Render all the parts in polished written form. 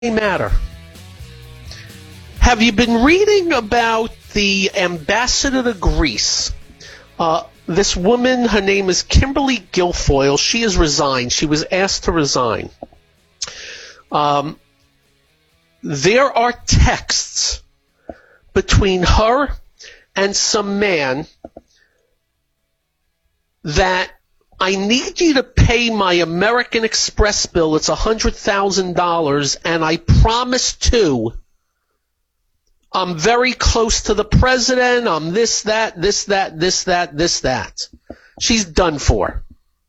matter. Have you been reading about the ambassador to Greece? This woman, her name is Kimberly Guilfoyle. She has resigned. She was asked to resign. There are texts between her and some man that I need you to pay my American Express bill. It's $100,000, and I promise to. I'm very close to the president. I'm this, that. She's done for.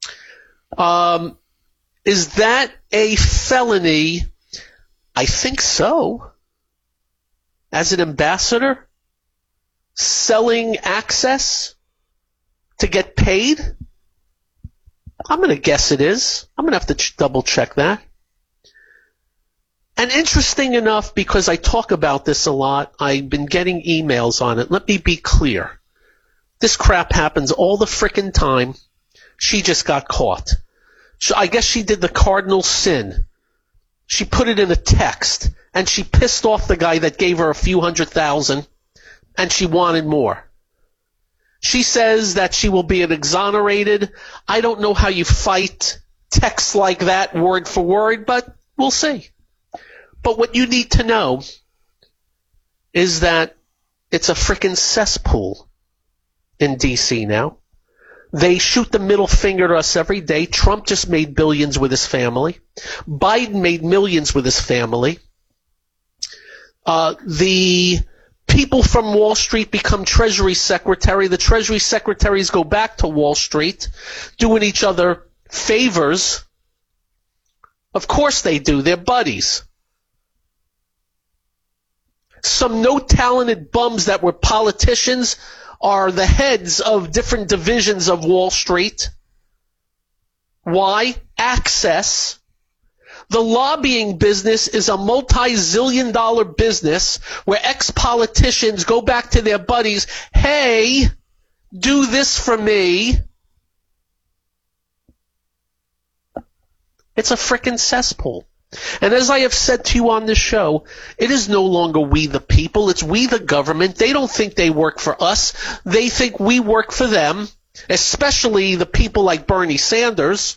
Is that a felony? I think so. As an ambassador, selling access to get paid? I'm going to guess it is. I'm going to have to double check that. And interesting enough, because I talk about this a lot, I've been getting emails on it. Let me be clear. This crap happens all the frickin' time. She just got caught. I guess she did the cardinal sin. She put it in a text, and she pissed off the guy that gave her a few $100,000, and she wanted more. She says that she will be exonerated. I don't know how you fight texts like that word for word, but we'll see. But what you need to know is that it's a frickin' cesspool in D.C. now. They shoot the middle finger to us every day. Trump just made billions with his family. Biden made millions with his family. The people from Wall Street become Treasury Secretary. The Treasury Secretaries go back to Wall Street, doing each other favors. Of course they do. They're buddies. Some no-talented bums that were politicians are the heads of different divisions of Wall Street. Why? Access. The lobbying business is a multi-zillion dollar business where ex-politicians go back to their buddies, hey, do this for me. It's a frickin' cesspool. And as I have said to you on this show, it is no longer we the people, it's we the government. They don't think they work for us. They think we work for them, especially the people like Bernie Sanders.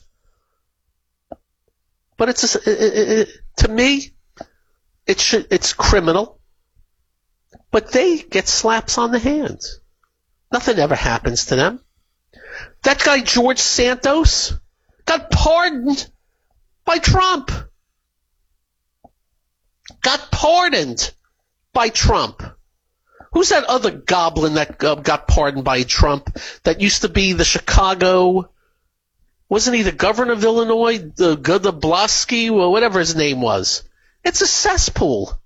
But to me, it's criminal. But they get slaps on the hands. Nothing ever happens to them. That guy George Santos got pardoned by Trump. Got pardoned by Trump. Who's that other goblin that got pardoned by Trump that used to be the Chicago, wasn't he the governor of Illinois, the Blasky, or whatever his name was? It's a cesspool.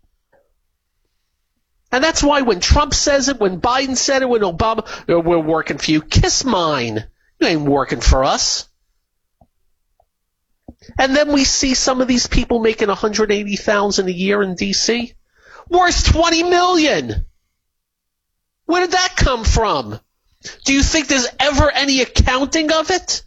And that's why when Trump says it, when Biden said it, when Obama, we're working for you. Kiss mine. You ain't working for us. And then we see some of these people making $180,000 a year in D.C. worth $20 million. Where did that come from? Do you think there's ever any accounting of it?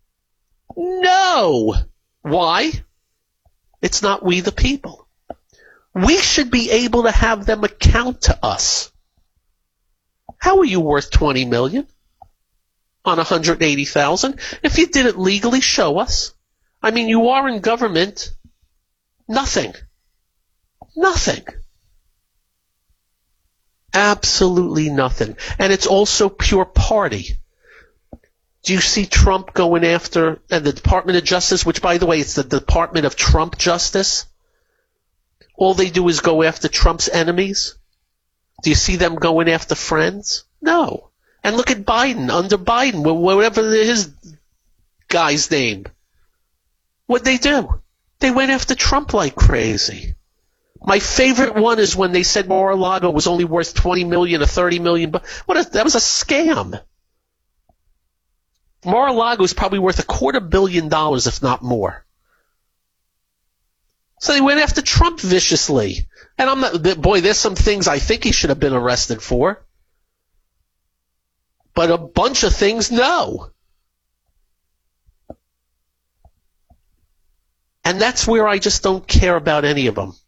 No. Why? It's not we the people. We should be able to have them account to us. How are you worth $20 million on $180,000? If you did it legally, show us. I mean, you are in government. Nothing. Nothing. Absolutely nothing. And it's also pure party. Do you see Trump going after the Department of Justice, which, by the way, it's the Department of Trump Justice? All they do is go after Trump's enemies. Do you see them going after friends? No. And look at Biden. Under Biden, whatever his guy's name. What'd they do? They went after Trump like crazy. My favorite one is when they said Mar-a-Lago was only worth $20 million or $30 million. That was a scam. Mar-a-Lago is probably worth $250 million, if not more. So they went after Trump viciously. And there's some things I think he should have been arrested for. But a bunch of things, no. And that's where I just don't care about any of them.